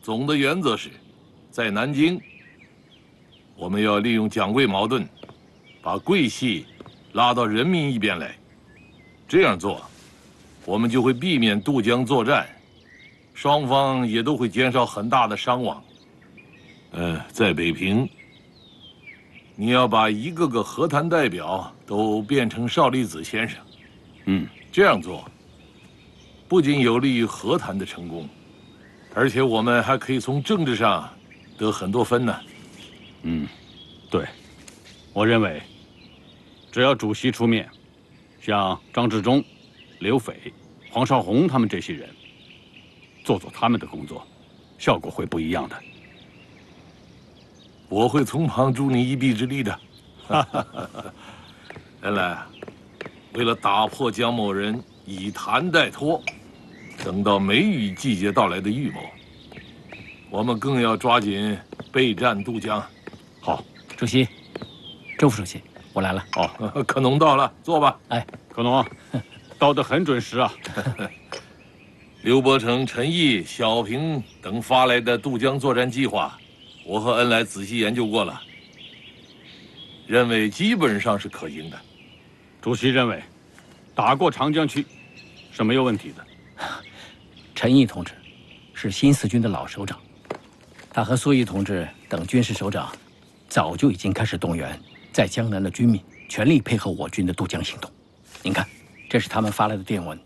总的原则是，在南京，我们要利用蒋桂矛盾，把桂系拉到人民一边来。这样做，我们就会避免渡江作战，双方也都会减少很大的伤亡。在北平，你要把一个个和谈代表都变成邵力子先生。这样做不仅有利于和谈的成功，而且我们还可以从政治上得很多分呢。 对，我认为，只要主席出面，像张治中、刘斐、黄绍竑他们这些人，做他们的工作，效果会不一样的。 我会从旁助你一臂之力的。恩来，为了打破姜某人以谈代托，等到梅雨季节到来的预谋，我们更要抓紧备战渡江。 好， 主席，周副主席，我来了。 哦，可农到了，坐吧。 哎， 可农，到得很准时啊。 刘伯承、陈毅、小平等发来的渡江作战计划，我和恩来仔细研究过了，认为基本上是可行的。 主席认为，打过长江去是没有问题的。 陈毅同志是新四军的老首长，他和苏毅同志等军事首长早就已经开始动员在江南的军民，全力配合我军的渡江行动。您看，这是他们发来的电文。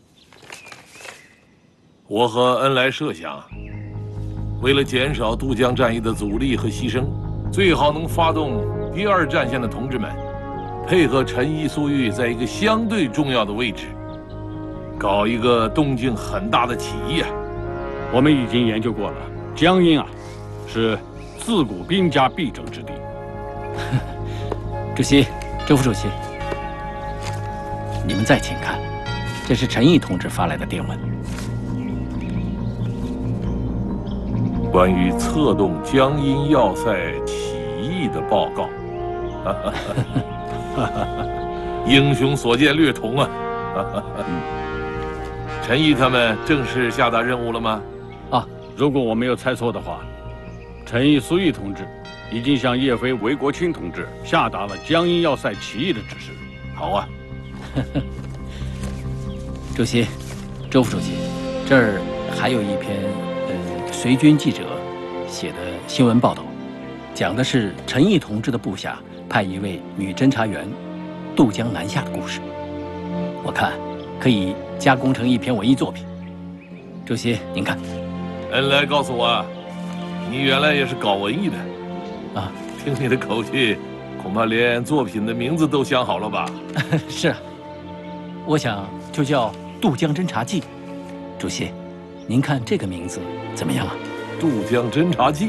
我和恩来设想，为了减少渡江战役的阻力和牺牲，最好能发动第二战线的同志们，配合陈毅、粟裕在一个相对重要的位置，搞一个动静很大的起义啊！ 我们已经研究过了，江阴啊，是自古兵家必争之地。 主席，周副主席，你们再请看，这是陈毅同志发来的电文。 关于策动江阴要塞起义的报告，英雄所见略同啊！陈毅他们正式下达任务了吗？ 如果我没有猜错的话，陈毅、苏毅同志已经向叶飞、韦国清同志下达了江阴要塞起义的指示。 好啊。 主席，周副主席，这儿还有一篇随军记者写的新闻报道，讲的是陈毅同志的部下派一位女侦察员渡江南下的故事。我看可以加工成一篇文艺作品。主席，您看。 恩来告诉我，你原来也是搞文艺的啊？ 听你的口气，恐怕连作品的名字都想好了吧？ 是啊，我想就叫《渡江侦察记》。主席，您看这个名字怎么样啊？ 渡江侦察记。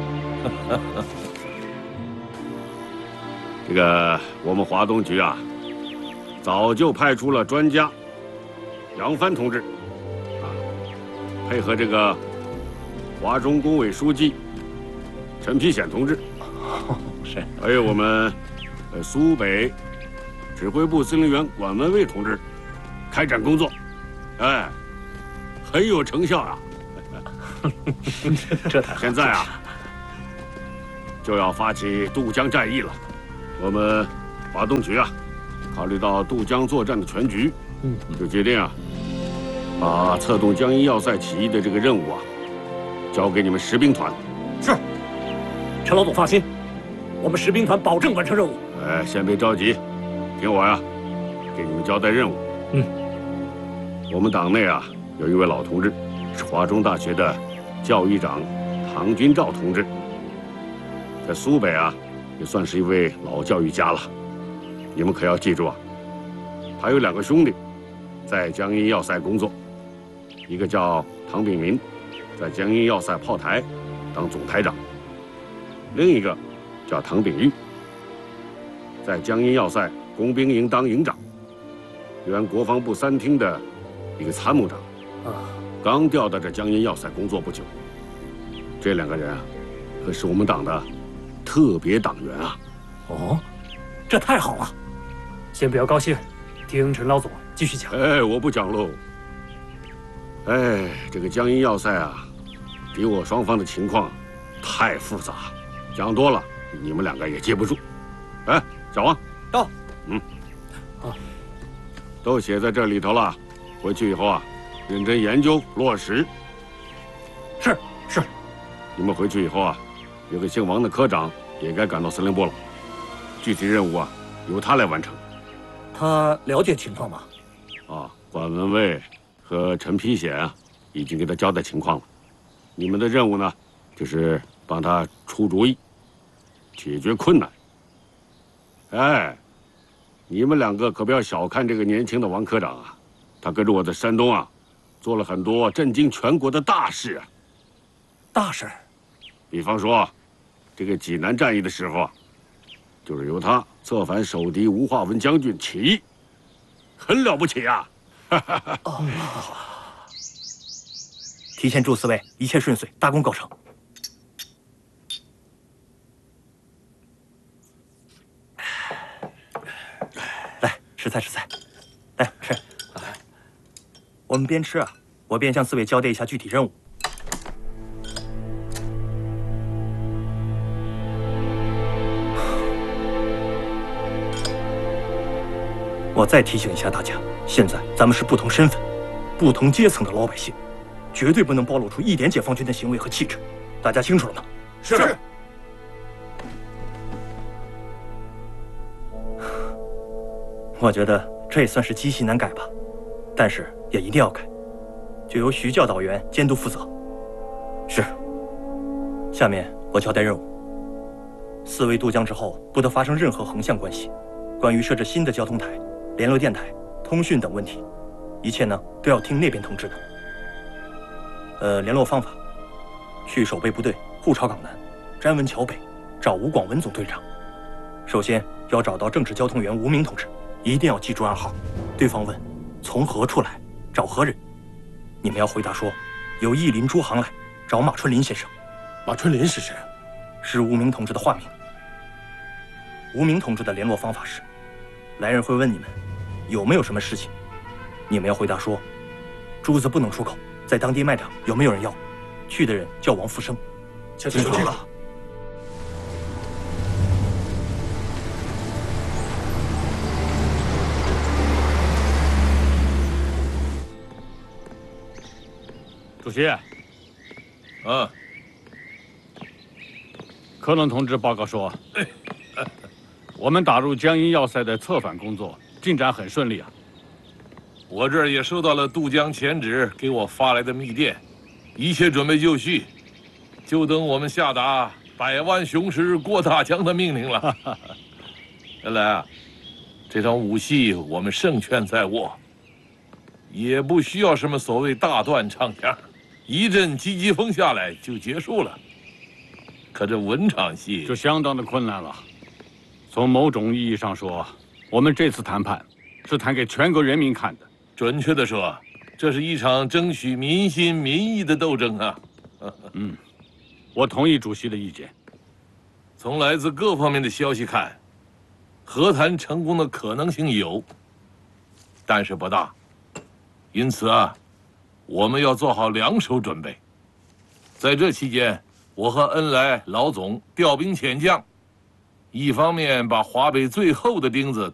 这个我们华东局啊，早就派出了专家杨帆同志啊，配合这个华中工委书记陈丕显同志， 是， 还有我们苏北指挥部司令员管文蔚同志开展工作，哎，很有成效啊。 这太好。 现在啊，就要发起渡江战役了。我们华东局啊，考虑到渡江作战的全局，就决定啊，把策动江阴要塞起义的这个任务啊，交给你们实兵团。 是，陈老总放心，我们实兵团保证完成任务。 哎，先别着急，听我呀，给你们交代任务。我们党内啊，有一位老同志，是华中大学的教育长唐君照同志，在苏北啊，也算是一位老教育家了。你们可要记住啊，他有2个兄弟，在江阴要塞工作，一个叫唐炳民，在江阴要塞炮台当总台长；另一个叫唐炳玉，在江阴要塞工兵营当营长，原国防部3厅的一个参谋长，刚调到这江阴要塞工作不久。这2个人啊，可是我们党的特别党员啊！ 哦，这太好了！先不要高兴，听陈老总继续讲。 哎，我不讲喽。哎，这个江阴要塞啊， 敌我双方的情况太复杂，讲多了你们两个也接不住。哎，小王到。 好，都写在这里头了。回去以后啊，认真研究落实。 是。 你们回去以后啊，有个姓王的科长也该赶到司令部了。具体任务啊，由他来完成。 他了解情况吗？ 管文蔚和陈丕显啊，已经给他交代情况了。你们的任务呢，就是帮他出主意，解决困难。哎，你们两个可不要小看这个年轻的王科长啊，他跟着我在山东啊，做了很多震惊全国的大事啊。 大事？ 比方说，这个济南战役的时候啊，就是由他策反守敌吴化文将军起义，很了不起啊！ 提前祝四位一切顺遂，大功告成。来，吃菜。来吃。我们边吃啊，我边向四位交代一下具体任务。我再提醒一下大家，现在咱们是不同身份、不同阶层的老百姓，绝对不能暴露出一点解放军的行为和气质。大家清楚了吗？ 是。 我觉得这也算是积习难改吧，但是也一定要改，就由徐教导员监督负责。是。下面我交代任务：四位渡江之后，不得发生任何横向关系。关于设置新的交通台、联络电台、通讯等问题，一切呢都要听那边通知的。联络方法：去守备部队沪潮港南、詹文桥北找吴广文总队长。首先要找到正式交通员吴明同志，一定要记住暗号。对方问从何处来，找何人，你们要回答说由义林诸行来，找马春林先生。 马春林是谁？ 是吴明同志的化名。吴明同志的联络方法是：来人会问你们有没有什么事情，你们要回答说珠子不能出口，在当地卖场有没有人要？去的人叫王福生。 清楚了。 主席，科隆同志报告说，我们打入江阴要塞的策反工作进展很顺利啊。 我这儿也收到了渡江前指给我发来的密电，一切准备就绪，就等我们下达百万雄师过大江的命令了。原来啊，这场武戏我们胜券在握，也不需要什么所谓大段唱腔，一阵急急风下来就结束了。可这文场戏就相当的困难了。从某种意义上说，我们这次谈判是谈给全国人民看的。 准确地说，这是一场争取民心民意的斗争啊！ 我同意主席的意见。 从来自各方面的消息看，和谈成功的可能性有，但是不大。因此啊，我们要做好两手准备。在这期间，我和恩来老总调兵遣将，一方面把华北最后的钉子